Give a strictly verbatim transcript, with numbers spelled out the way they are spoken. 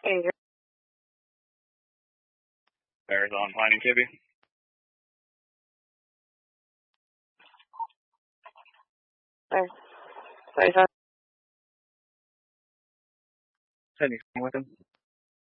Hey, Bears on Finding Kibby. there. Sorry, sorry. Anything with him?